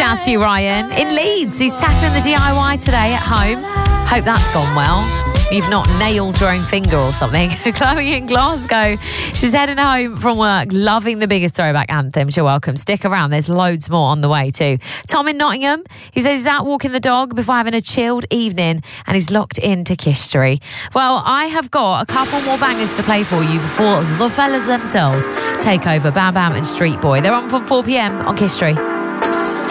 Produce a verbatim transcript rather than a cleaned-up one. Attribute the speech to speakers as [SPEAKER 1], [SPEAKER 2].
[SPEAKER 1] Shouts to you, Ryan. In Leeds, he's tackling the D I Y today at home. Hope that's gone well. You've not nailed your own finger or something. Chloe in Glasgow. She's heading home from work, loving the biggest throwback anthem. You're welcome. Stick around. There's loads more on the way too. Tom in Nottingham. He says he's out walking the dog before having a chilled evening and he's locked into History. Well, I have got a couple more bangers to play for you before the fellas themselves take over. Bam Bam and Street Boy. They're on from four p.m. on History.